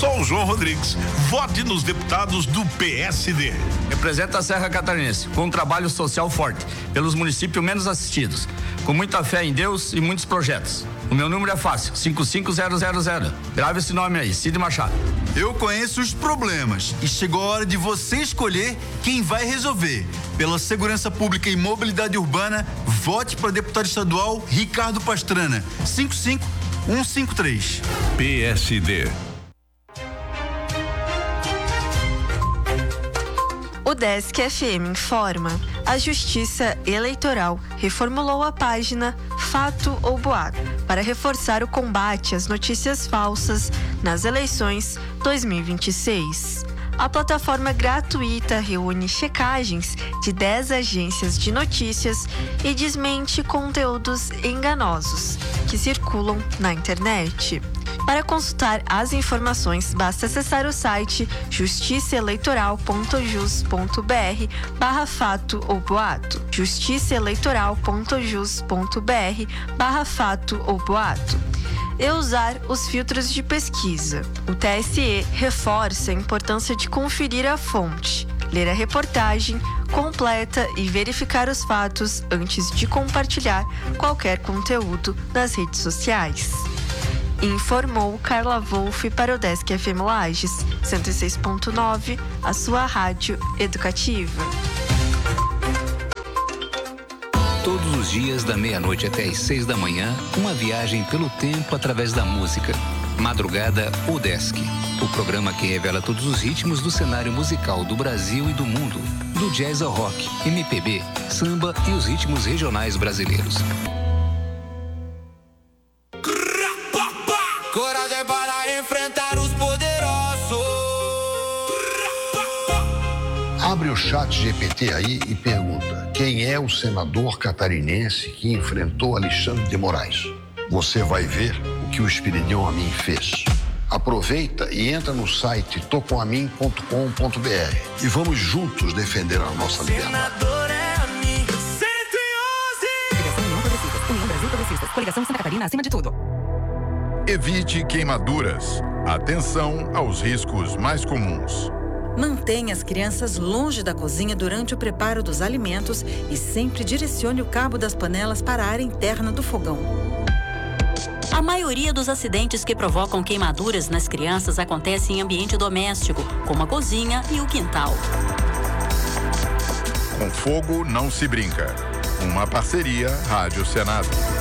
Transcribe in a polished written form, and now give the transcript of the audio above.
Sou o João Rodrigues. Vote nos deputados do PSD. Representa a Serra Catarinense, com um trabalho social forte, pelos municípios menos assistidos, com muita fé em Deus e muitos projetos. O meu número é fácil, 55000. Grave esse nome aí, Cid Machado. Eu conheço os problemas e chegou a hora de você escolher quem vai resolver. Pela segurança pública e mobilidade urbana, vote para deputado estadual Ricardo Pastrana, 55153. PSD. O Desk FM informa. A Justiça Eleitoral reformulou a página Fato ou Boato para reforçar o combate às notícias falsas nas eleições 2026. A plataforma gratuita reúne checagens de 10 agências de notícias e desmente conteúdos enganosos que circulam na internet. Para consultar as informações, basta acessar o site justiçaeleitoral.jus.br/fato ou boato. justiçaeleitoral.jus.br/fato ou boato. E usar os filtros de pesquisa. O TSE reforça a importância de conferir a fonte, ler a reportagem completa e verificar os fatos antes de compartilhar qualquer conteúdo nas redes sociais. Informou Carla Wolff para o Desk FM Lages, 106.9, a sua rádio educativa. Todos os dias, da meia-noite até às 6 da manhã, uma viagem pelo tempo através da música. Madrugada Odesk, o programa que revela todos os ritmos do cenário musical do Brasil e do mundo, do jazz ao rock, MPB, samba e os ritmos regionais brasileiros. Coragem para enfrentar os poderosos. Abre o chat GPT aí e pergunta: quem é o senador catarinense que enfrentou Alexandre de Moraes? Você vai ver o que o Espiridião Amin fez. Aproveita e entra no site tocomamin.com.br e vamos juntos defender a nossa liberdade. Senador é Amin. 111. União Progressistas, União Brasil Progressistas, Coligação Santa Catarina acima de tudo. Evite queimaduras. Atenção aos riscos mais comuns. Mantenha as crianças longe da cozinha durante o preparo dos alimentos e sempre direcione o cabo das panelas para a área interna do fogão. A maioria dos acidentes que provocam queimaduras nas crianças acontece em ambiente doméstico, como a cozinha e o quintal. Com fogo não se brinca. Uma parceria Rádio Senado.